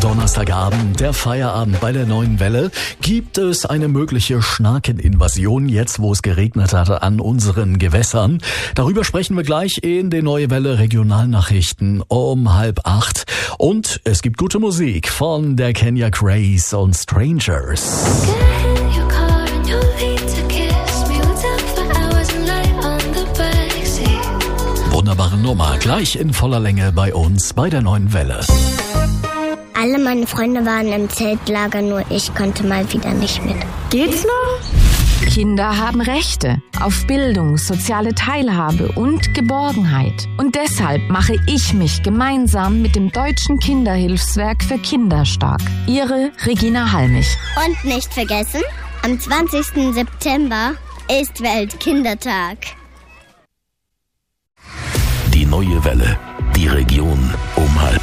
Donnerstagabend, der Feierabend bei der Neuen Welle. Gibt es eine mögliche Schnakeninvasion, jetzt wo es geregnet hat, an unseren Gewässern? Darüber sprechen wir gleich in den Neue Welle Regionalnachrichten um 7:30. Und es gibt gute Musik von der Kenya Grace und Strangers. Wunderbare Nummer, gleich in voller Länge bei uns bei der Neuen Welle. Alle meine Freunde waren im Zeltlager, nur ich konnte mal wieder nicht mit. Geht's noch? Kinder haben Rechte auf Bildung, soziale Teilhabe und Geborgenheit. Und deshalb mache ich mich gemeinsam mit dem Deutschen Kinderhilfswerk für Kinder stark. Ihre Regina Halmich. Und nicht vergessen, am 20. September ist Weltkindertag. Die Neue Welle, die Region um 7:30.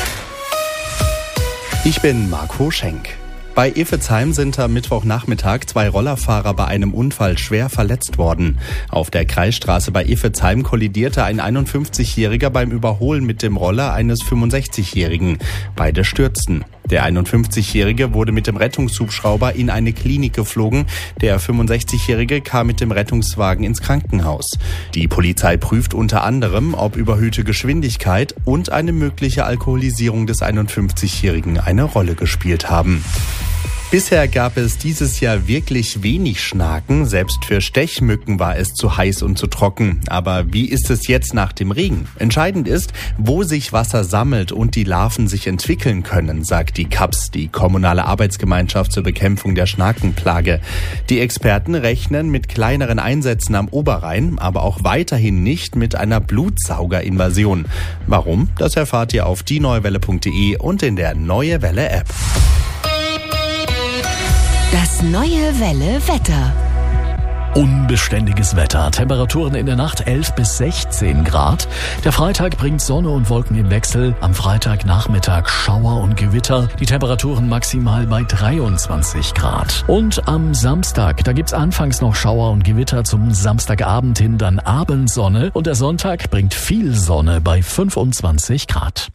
Ich bin Marco Schenk. Bei Iffezheim sind am Mittwochnachmittag 2 Rollerfahrer bei einem Unfall schwer verletzt worden. Auf der Kreisstraße bei Iffezheim kollidierte ein 51-Jähriger beim Überholen mit dem Roller eines 65-Jährigen. Beide stürzten. Der 51-Jährige wurde mit dem Rettungshubschrauber in eine Klinik geflogen. Der 65-Jährige kam mit dem Rettungswagen ins Krankenhaus. Die Polizei prüft unter anderem, ob überhöhte Geschwindigkeit und eine mögliche Alkoholisierung des 51-Jährigen eine Rolle gespielt haben. Bisher gab es dieses Jahr wirklich wenig Schnaken. Selbst für Stechmücken war es zu heiß und zu trocken. Aber wie ist es jetzt nach dem Regen? Entscheidend ist, wo sich Wasser sammelt und die Larven sich entwickeln können, sagt die KAPS, die kommunale Arbeitsgemeinschaft zur Bekämpfung der Schnakenplage. Die Experten rechnen mit kleineren Einsätzen am Oberrhein, aber auch weiterhin nicht mit einer Blutsaugerinvasion. Warum? Das erfahrt ihr auf dieneuewelle.de und in der Neue Welle App. Das Neue Welle Wetter. Unbeständiges Wetter. Temperaturen in der Nacht 11 bis 16 Grad. Der Freitag bringt Sonne und Wolken im Wechsel. Am Freitagnachmittag Schauer und Gewitter. Die Temperaturen maximal bei 23 Grad. Und am Samstag, da gibt's anfangs noch Schauer und Gewitter, zum Samstagabend hin dann Abendsonne. Und der Sonntag bringt viel Sonne bei 25 Grad.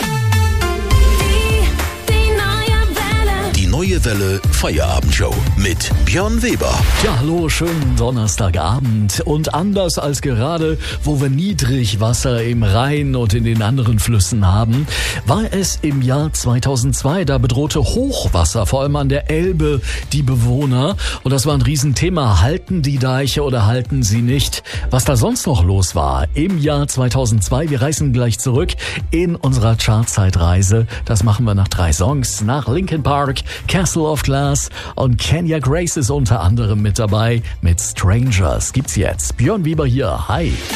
Neue Welle Feierabendshow mit Björn Weber. Ja, hallo, schönen Donnerstagabend. Und anders als gerade, wo wir Niedrigwasser im Rhein und in den anderen Flüssen haben, war es im Jahr 2002. Da bedrohte Hochwasser, vor allem an der Elbe, die Bewohner. Und das war ein Riesenthema. Halten die Deiche oder halten sie nicht? Was da sonst noch los war im Jahr 2002. Wir reisen gleich zurück in unserer Chartzeitreise. Das machen wir nach 3 Songs. Nach Linkin Park, Castle of Glass und Kenya Grace ist unter anderem mit dabei. Mit Strangers gibt's jetzt. Björn Weber hier. Hi.